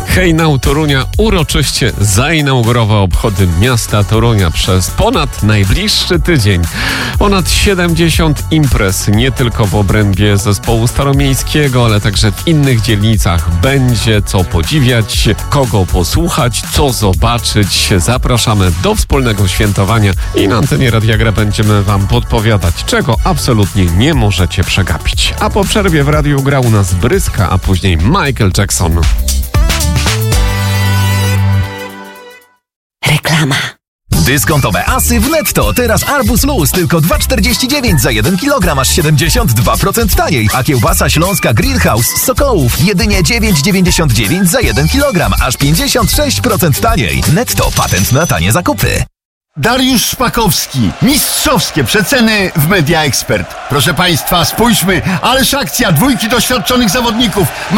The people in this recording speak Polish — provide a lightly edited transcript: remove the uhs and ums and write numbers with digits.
Hejnał Torunia uroczyście zainaugurował obchody miasta Torunia przez ponad najbliższy tydzień. Ponad 70 imprez, nie tylko w obrębie zespołu staromiejskiego, ale także w innych dzielnicach. Będzie co podziwiać, kogo posłuchać, co zobaczyć. Zapraszamy do wspólnego świętowania i na antenie Radia Gra będziemy wam podpowiadać, czego absolutnie nie możecie przegapić. A po przerwie w Radiu Gra u nas Bryska, a później Michael Jackson. Reklama. Dyskontowe asy w Netto. Teraz arbuz luz tylko 2,49 za 1 kg, aż 72% taniej. A kiełbasa śląska Grillhouse z Sokołów jedynie 9,99 za 1 kg, aż 56% taniej. Netto, patent na tanie zakupy. Dariusz Szpakowski. Mistrzowskie przeceny w Media Expert. Proszę Państwa, spójrzmy, ależ akcja, dwójki doświadczonych zawodników.